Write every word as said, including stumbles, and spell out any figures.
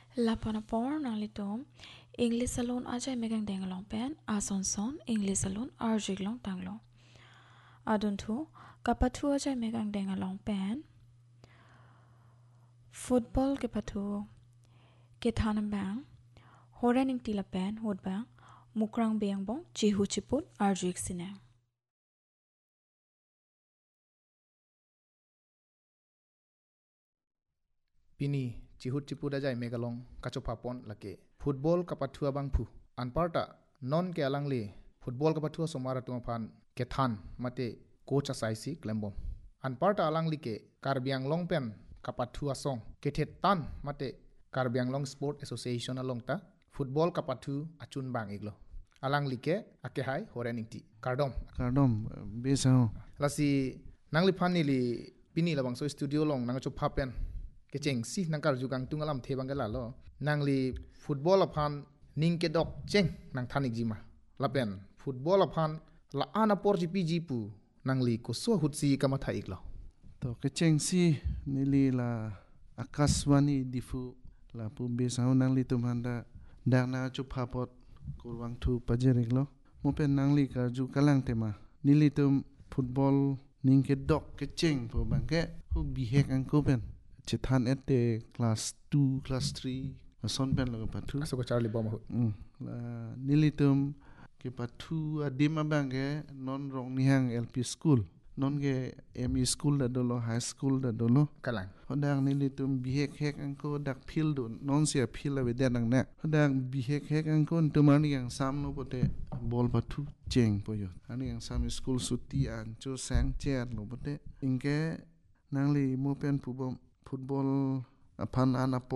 Lapanapor nang litom English salon ajay megang dengalong pen ason son English salon arjiglong tanglong. Adun tu kapatu ajay megang dengalong pen football ke patu ke thanam bang horening tila pen hod bang mukrang beng bong jihu chiput arjik sinang. Pini chihut chipu dajai megalong kachopapon lake football kapathua bangphu anparta non ke alangle football kapathua somara tumaphan ke than mate coach asaisi klembom anparta alangli ke karbiang longpen kapathua song ke thet tan mate karbiang long sport association alongta football kapathu achun bang iglo alangli ke ake hai horeningti kardom kardom besao lasi nangli phani li pini labang so studio long nang chu phapen kecheng si nangkar jugang tungalam thebang gala lo nangli football aphan ning ke dok cheng nang thanik jima lapen football aphan la ana porji piji pu nangli ko so hutsi kama thaik lo to kecheng si nili la akaswani difu la pu besao nangli tumhanda darna chu phapot kurwang thu pajerik lo mopen nangli ka ju kalang tema nili tum football ning ke dok kecheng po bangke hu bihek ang kopen chethan ete class two class three son pen lo pathu aso ko charlie bom mm la nilitum ke pathu adima bange non rong nihang lp school non ge me school da dolo high school da dolo kalang hodang nilitum bihek hek angko dak phil do non sia phil la wedan nang na hodang bihek hek angko tumani yang sam no pote bol pathu cheng poyo ani yang sam school suti an cho sang cher no pote inke nangli mopen pubom football aphan an